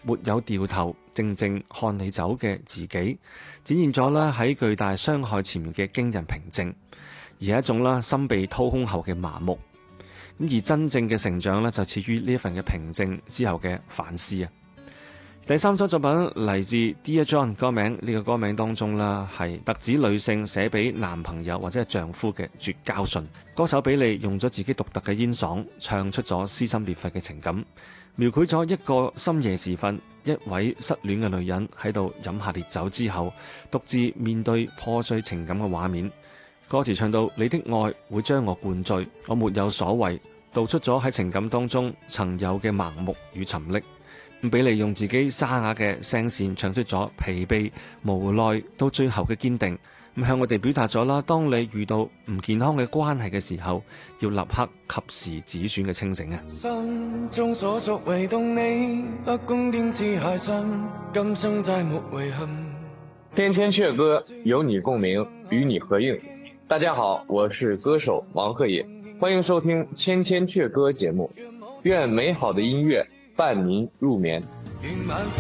沒有掉頭，靜靜看你走嘅自己，展現咗啦喺巨大傷害前面嘅驚人平靜，而係一種啦心被掏空後嘅麻木。咁而真正嘅成長呢，就始於呢一份嘅平靜之後嘅反思啊。第三首作品嚟自 Dear John 歌名，呢個歌名當中啦係特指女性寫俾男朋友或者係丈夫嘅絕交信。歌手比利用咗自己獨特嘅煙嗓，唱出咗撕心裂肺嘅情感，描繪咗一個深夜時分，一位失戀嘅女人喺度飲下烈酒之後，獨自面對破碎情感嘅畫面。歌詞唱到你的愛會將我灌醉，我沒有所謂，道出咗喺情感當中曾有嘅盲目與沉溺。比利用自己沙啞嘅聲線唱出咗疲憊、無奈到最後嘅堅定，咁向我哋表達咗啦，當你遇到唔健康嘅關係嘅時候，要立刻及時止損嘅清醒啊！ 心中所屬唯獨你，不公天賜下身，今生再沒遺憾。 千千闕歌，有你共鳴，與你合映。大家好，我是歌手王鶴野，歡迎收聽千千闕歌節目，願美好的音樂伴您入眠。